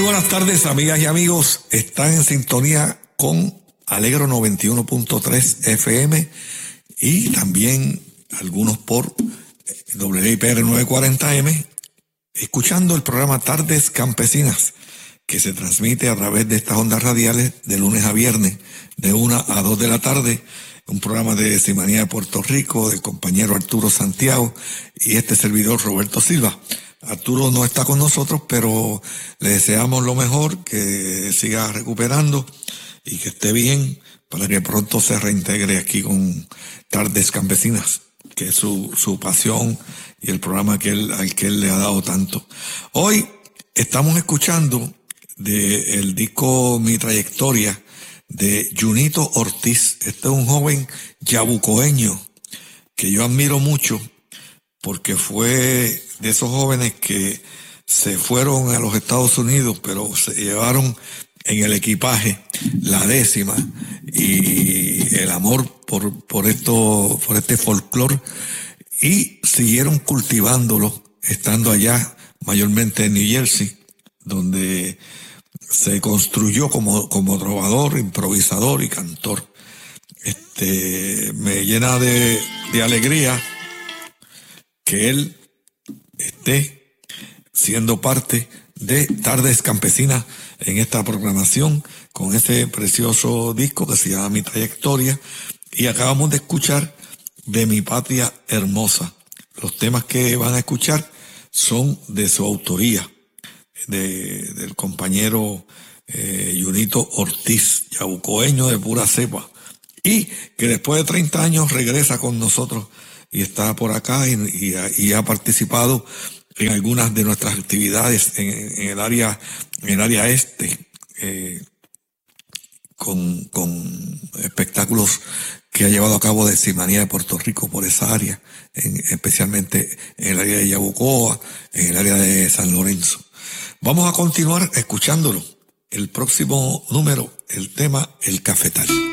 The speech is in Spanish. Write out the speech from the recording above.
buenas tardes, amigas y amigos. Están en sintonía con Alegro 91.3 FM y también algunos por WIPR 940M, escuchando el programa Tardes Campesinas, que se transmite a través de estas ondas radiales de lunes a viernes, de 1 a 2 de la tarde. Un programa de Simanía de Puerto Rico, del compañero Arturo Santiago y este servidor Roberto Silva. Arturo no está con nosotros, pero le deseamos lo mejor, que siga recuperando y que esté bien para que pronto se reintegre aquí con Tardes Campesinas, que es su pasión y el programa al que él le ha dado tanto. Hoy estamos escuchando del disco Mi Trayectoria de Junito Ortiz. Este es un joven yabucoeño que yo admiro mucho porque fue de esos jóvenes que se fueron a los Estados Unidos, pero se llevaron en el equipaje la décima y el amor por este folclore, y siguieron cultivándolo estando allá, mayormente en New Jersey, donde se construyó como trovador, improvisador y cantor. Me llena de alegría que él esté siendo parte de Tardes Campesinas en esta programación con ese precioso disco que se llama Mi Trayectoria, y acabamos de escuchar De Mi Patria Hermosa. Los temas que van a escuchar son de su autoría, del compañero Junito Ortiz, yabucoeño de pura cepa, y que después de 30 años regresa con nosotros y está por acá y ha participado en algunas de nuestras actividades en el área este, con espectáculos que ha llevado a cabo de Simanía de Puerto Rico por esa área, especialmente en el área de Yabucoa, en el área de San Lorenzo. Vamos a continuar escuchándolo. El próximo número, el tema El Cafetal.